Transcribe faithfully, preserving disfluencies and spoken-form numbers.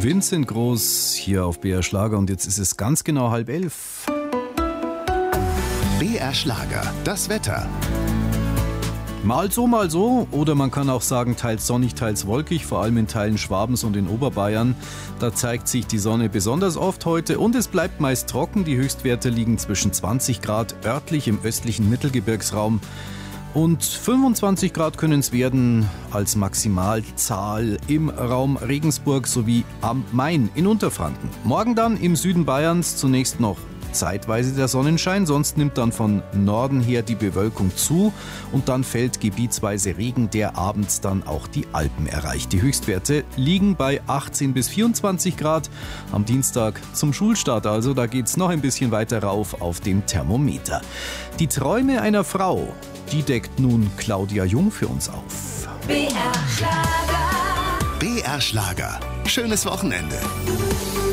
Vincent Groß hier auf B R Schlager und jetzt ist es ganz genau halb elf. B R Schlager, das Wetter. Mal so, mal so. Oder man kann auch sagen, teils sonnig, teils wolkig, vor allem in Teilen Schwabens und in Oberbayern. Da zeigt sich die Sonne besonders oft heute und es bleibt meist trocken. Die Höchstwerte liegen zwischen zwanzig Grad örtlich im östlichen Mittelgebirgsraum. Und fünfundzwanzig Grad können es werden als Maximalzahl im Raum Regensburg sowie am Main in Unterfranken. Morgen dann im Süden Bayerns zunächst noch zeitweise der Sonnenschein, sonst nimmt dann von Norden her die Bewölkung zu und dann fällt gebietsweise Regen, der abends dann auch die Alpen erreicht. Die Höchstwerte liegen bei achtzehn bis vierundzwanzig Grad am Dienstag zum Schulstart, also da geht's noch ein bisschen weiter rauf auf dem Thermometer. Die Träume einer Frau, die deckt nun Claudia Jung für uns auf. B R Schlager. B R Schlager. Schönes Wochenende.